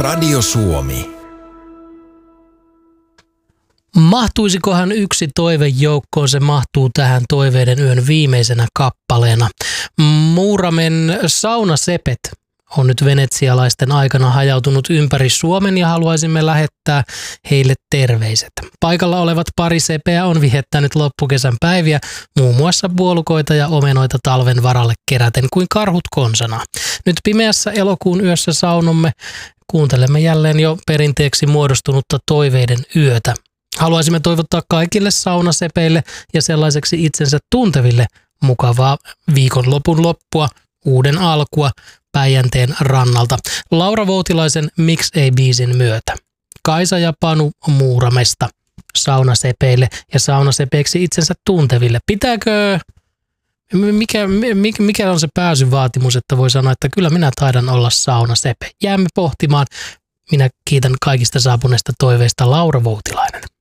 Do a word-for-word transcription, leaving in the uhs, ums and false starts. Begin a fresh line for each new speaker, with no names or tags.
Radio Suomi.
Mahtuisikohan yksi toive joukkoon? Se mahtuu tähän Toiveiden yön viimeisenä kappaleena. Muuramen saunasepet on nyt venetsialaisten aikana hajautunut ympäri Suomen ja haluaisimme lähettää heille terveiset. Paikalla olevat pari sepeä on viettänyt loppukesän päiviä muun muassa puolukoita ja omenoita talven varalle keräten kuin karhut konsana. Nyt pimeässä elokuun yössä saunomme kuuntelemme jälleen jo perinteeksi muodostunutta Toiveiden yötä. Haluaisimme toivottaa kaikille saunasepeille ja sellaiseksi itsensä tunteville mukavaa viikonlopun loppua, uuden alkua Päijänteen rannalta. Laura Voutilaisen Miksi ei biisin myötä. Kaisa ja Panu Muuramesta saunasepeille ja saunasepeiksi itsensä tunteville. Pitääkö, mikä, mikä on se pääsyvaatimus, että voi sanoa, että kyllä minä taidan olla saunasepe. Jäämme pohtimaan. Minä kiitän kaikista saapuneista toiveista, Laura Voutilainen.